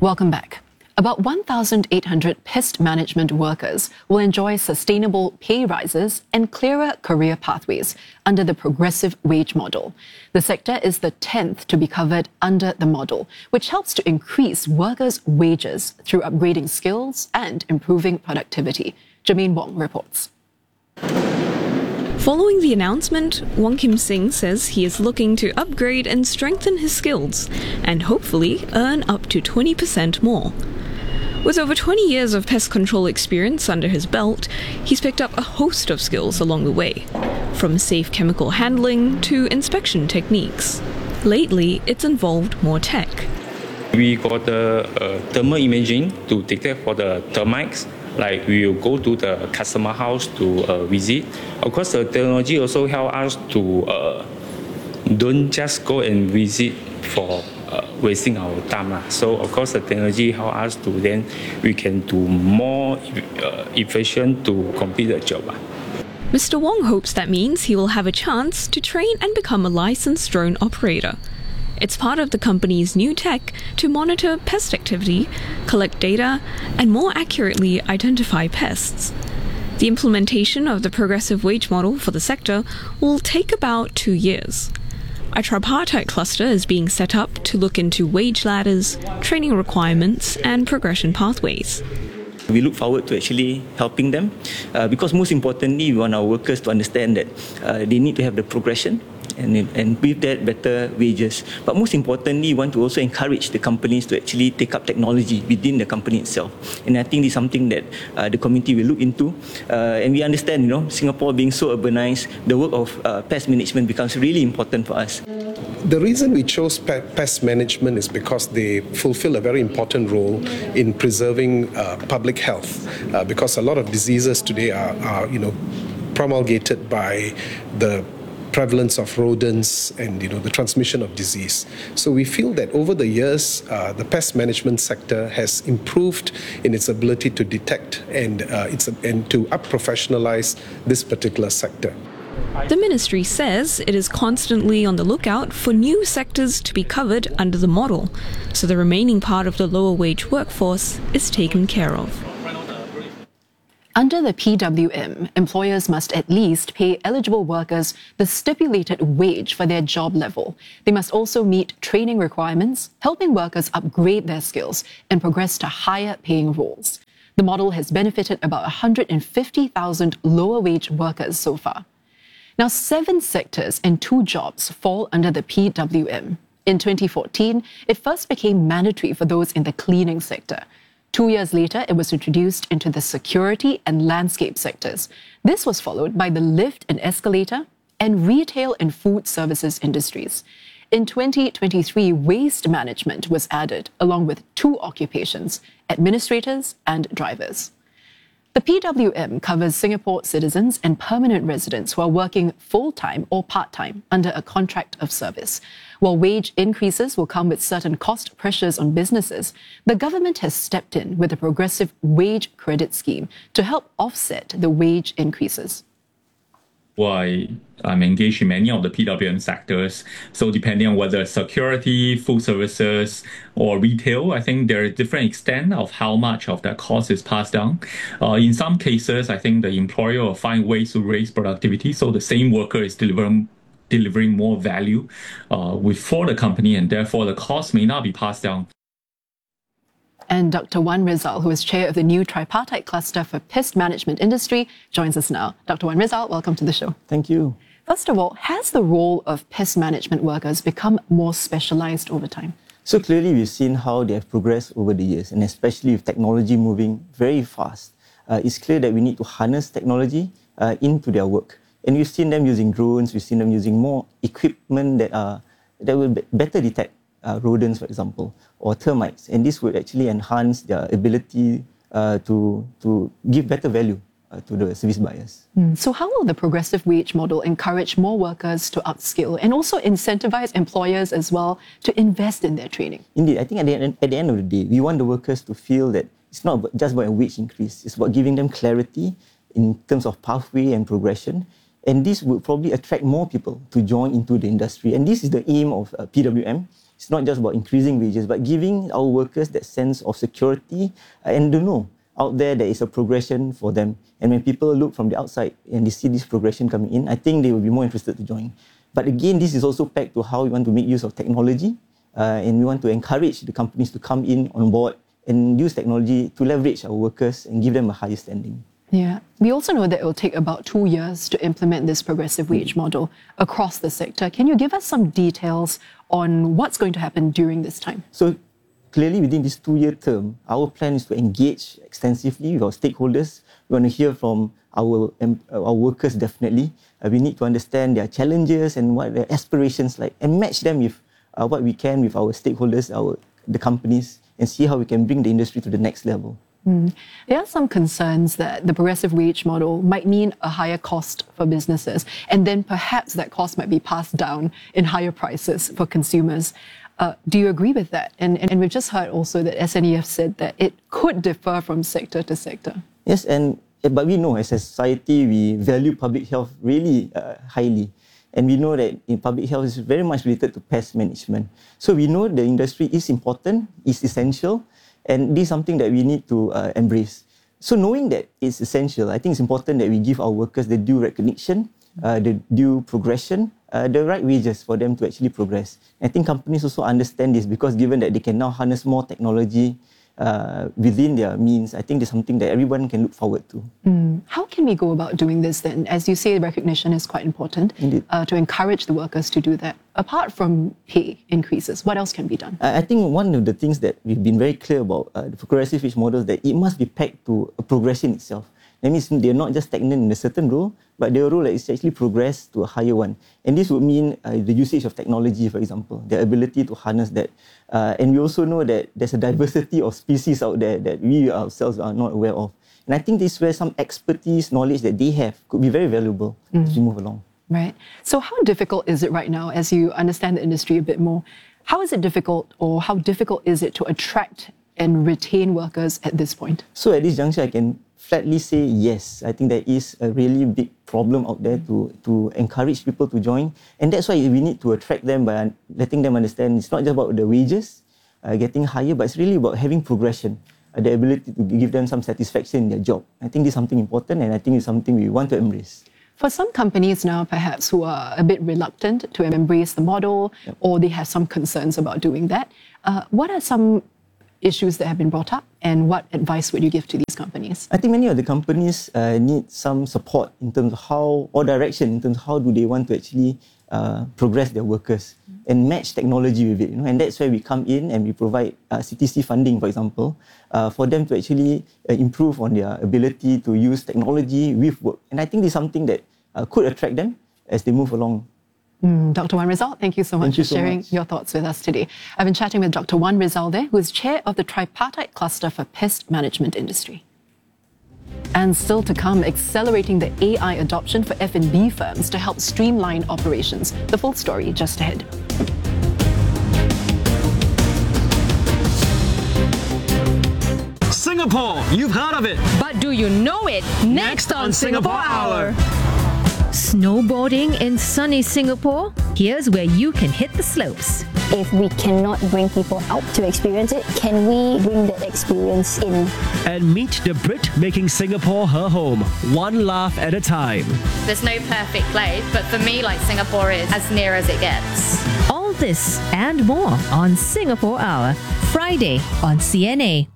Welcome back. About 1,800 pest management workers will enjoy sustainable pay rises and clearer career pathways under the progressive wage model. The sector is the 10th to be covered under the model, which helps to increase workers' wages through upgrading skills and improving productivity. Jermaine Wong reports. Following the announcement, Wong Kim Sing says he is looking to upgrade and strengthen his skills and hopefully earn up to 20% more. With over 20 years of pest control experience under his belt, he's picked up a host of skills along the way, from safe chemical handling to inspection techniques. Lately, it's involved more tech. We got the thermal imaging to detect for the termites. Like we will go to the customer house to visit. Of course, the technology also help us to don't just go and visit for wasting our time. So of course, the technology help us to then we can do more efficient to complete the job. Mr. Wong hopes that means he will have a chance to train and become a licensed drone operator. It's part of the company's new tech to monitor pest activity, collect data, and more accurately identify pests. The implementation of the progressive wage model for the sector will take about 2 years. A tripartite cluster is being set up to look into wage ladders, training requirements, and progression pathways. We look forward to actually helping them because most importantly, we want our workers to understand that they need to have the progression and with that better wages. But most importantly, we want to also encourage the companies to actually take up technology within the company itself. And I think this is something that the community will look into. And we understand, Singapore being so urbanized, the work of pest management becomes really important for us. The reason we chose pest management is because they fulfill a very important role in preserving public health. Because a lot of diseases today are promulgated by the prevalence of rodents and the transmission of disease. So we feel that over the years, the pest management sector has improved in its ability to detect and to up-professionalize this particular sector. The ministry says it is constantly on the lookout for new sectors to be covered under the model, so the remaining part of the lower wage workforce is taken care of. Under the PWM, employers must at least pay eligible workers the stipulated wage for their job level. They must also meet training requirements, helping workers upgrade their skills and progress to higher paying roles. The model has benefited about 150,000 lower wage workers so far. Now, 7 sectors and 2 jobs fall under the PWM. In 2014, it first became mandatory for those in the cleaning sector. 2 years later, it was introduced into the security and landscape sectors. This was followed by the lift and escalator and retail and food services industries. In 2023, waste management was added, along with 2 occupations, administrators and drivers. The PWM covers Singapore citizens and permanent residents who are working full-time or part-time under a contract of service. While wage increases will come with certain cost pressures on businesses, the government has stepped in with a progressive wage credit scheme to help offset the wage increases. Well, I'm engaged in many of the PWM sectors. So depending on whether security, food services, or retail, I think there is different extent of how much of that cost is passed down. In some cases, I think the employer will find ways to raise productivity. So the same worker is delivering more value for the company, and therefore the cost may not be passed down. And Dr. Wan Rizal, who is chair of the new tripartite cluster for pest management industry, joins us now. Dr. Wan Rizal, welcome to the show. Thank you. First of all, has the role of pest management workers become more specialized over time? So clearly we've seen how they have progressed over the years, and especially with technology moving very fast. It's clear that we need to harness technology into their work. And we've seen them using drones, we've seen them using more equipment that will better detect rodents, for example, or termites. And this would actually enhance their ability to give better value to the service buyers. So how will the progressive wage model encourage more workers to upskill and also incentivize employers as well to invest in their training? Indeed, I think at the end of the day, we want the workers to feel that it's not just about a wage increase, it's about giving them clarity in terms of pathway and progression. And this would probably attract more people to join into the industry. And this is the aim of PWM. It's not just about increasing wages, but giving our workers that sense of security and to know out there is a progression for them. And when people look from the outside and they see this progression coming in, I think they will be more interested to join. But again, this is also pegged to how we want to make use of technology, and we want to encourage the companies to come in on board and use technology to leverage our workers and give them a higher standing. Yeah. We also know that it will take about 2 years to implement this progressive wage model across the sector. Can you give us some details on what's going to happen during this time? So clearly within this 2-year term, our plan is to engage extensively with our stakeholders. We want to hear from our workers definitely. We need to understand their challenges and what their aspirations like and match them with what we can with our stakeholders, the companies, and see how we can bring the industry to the next level. There are some concerns that the progressive wage model might mean a higher cost for businesses, and then perhaps that cost might be passed down in higher prices for consumers. Do you agree with that? And we've just heard also that SNEF said that it could differ from sector to sector. Yes, but we know as a society we value public health really highly. And we know that in public health is very much related to pest management. So we know the industry is important, is essential, and this is something that we need to embrace. So knowing that it's essential, I think it's important that we give our workers the due recognition, the due progression, the right wages for them to actually progress. I think companies also understand this because given that they can now harness more technology within their means, I think there's something that everyone can look forward to. How can we go about doing this then? As you say, recognition is quite important to encourage the workers to do that. Apart from pay increases, what else can be done? I think one of the things that we've been very clear about the progressive wage model is that it must be pegged to a progression itself. That means they're not just stagnant in a certain role, but their role is actually progress to a higher one. And this would mean the usage of technology, for example, the ability to harness that. And we also know that there's a diversity of species out there that we ourselves are not aware of. And I think this is where some expertise, knowledge that they have could be very valuable as we move along. Right. So how difficult is it right now, as you understand the industry a bit more? How is it difficult, or how difficult is it to attract and retain workers at this point? So at this juncture, I can flatly say yes. I think there is a really big problem out there to encourage people to join. And that's why we need to attract them by letting them understand it's not just about the wages getting higher, but it's really about having progression, the ability to give them some satisfaction in their job. I think this is something important, and I think it's something we want to embrace. For some companies now, perhaps, who are a bit reluctant to embrace the model, or they have some concerns about doing that, what are some issues that have been brought up, and what advice would you give to these companies? I think many of the companies need some support in terms of how, or direction in terms of how do they want to actually progress their workers and match technology with it. And that's where we come in and we provide CTC funding, for example, for them to actually improve on their ability to use technology with work. And I think this is something that could attract them as they move along. Dr. Wan Rizal, thank you so much for sharing your thoughts with us today. I've been chatting with Dr. Wan Rizal there, who is chair of the Tripartite Cluster for Pest Management Industry. And still to come, accelerating the AI adoption for F&B firms to help streamline operations. The full story just ahead. Singapore, you've heard of it. But do you know it? Next on Singapore Hour. Snowboarding in sunny Singapore? Here's where you can hit the slopes. If we cannot bring people out to experience it, can we bring that experience in? And meet the Brit making Singapore her home, one laugh at a time. There's no perfect place, but for me, Singapore is as near as it gets. All this and more on Singapore Hour, Friday on CNA.